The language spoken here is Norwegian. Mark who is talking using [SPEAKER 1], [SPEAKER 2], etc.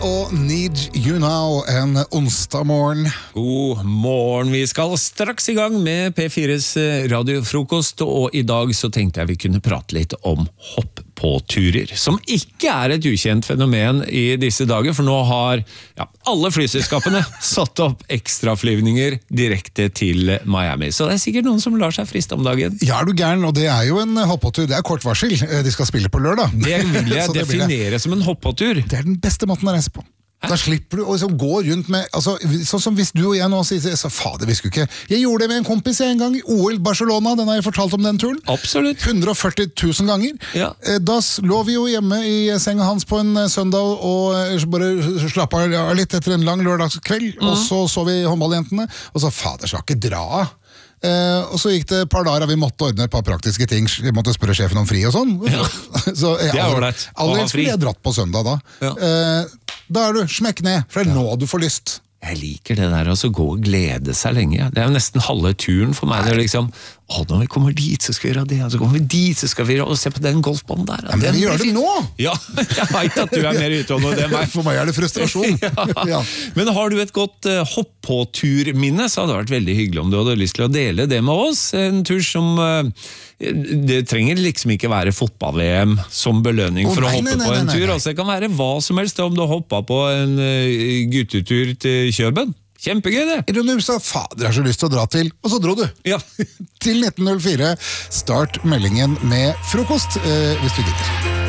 [SPEAKER 1] Og Need You Now en onsdag morgen.
[SPEAKER 2] God morgen, vi skal straks i gang med P4s radiofrokost, og i dag så tenkte jeg vi kunne prate litt om hopp-på-turer, som ikke er et ukjent fenomen i disse dager, for nå har alle flyselskapene satt opp ekstraflyvninger direkte til Miami, så det er sikkert noen som lar seg friste om dagen.
[SPEAKER 1] Ja, er du gæren, og det er jo en hopp-på-tur, det er kort varsel, de skal spille på lørdag.
[SPEAKER 2] Det vil jeg definere som en hopp-på-tur.
[SPEAKER 1] Det er den beste måten å reise på. Da slipper du å liksom gå rundt med, altså, sånn som hvis du og jeg nå sier, så fader, vi skulle ikke, jeg gjorde det med en kompis en gang i OL Barcelona, den har jeg fortalt om den turen.
[SPEAKER 2] Absolutt.
[SPEAKER 1] 140 000 ganger.
[SPEAKER 2] Ja.
[SPEAKER 1] Da lå vi jo hjemme i senga hans på en søndag og bare slappet av litt etter en lang lørdagskveld, og så vi håndballjentene, og så fader, skal ikke dra av. Og så gikk det et par dager, og vi måtte ordne et par praktiske ting, vi måtte spørre sjefen om fri og sånn.
[SPEAKER 2] Ja.
[SPEAKER 1] Så
[SPEAKER 2] det er ålreit.
[SPEAKER 1] Allerede skulle jeg dratt på søndag da.
[SPEAKER 2] Ja.
[SPEAKER 1] Da er du smekk ned, for det er nå du får lyst.
[SPEAKER 2] Jeg liker det der, altså gå og glede seg lenge. Det er jo nesten halve turen for meg. Det er liksom, når vi kommer dit, så skal vi gjøre det, så kommer vi dit, så skal vi gjøre, og se på den golfbanen der.
[SPEAKER 1] Ja, men vi gjør det nå!
[SPEAKER 2] Ja, jeg vet at du er mer utående enn meg.
[SPEAKER 1] For meg er det frustrasjon.
[SPEAKER 2] Ja. Men har du et godt hopp-på-turminne, så hadde det vært veldig hyggelig om du hadde lyst til å dele det med oss. En tur som, det trenger liksom ikke være fotball-VM som belønning for å hoppe på en tur. Altså, det kan være hva som helst om du hoppet på en guttetur til Kjøben. Kjempegøy det!
[SPEAKER 1] I du sa, fader, jeg har så lyst til å dra til, og så dro du.
[SPEAKER 2] Ja.
[SPEAKER 1] Til 1904. Start meldingen med frokost, hvis du gidder.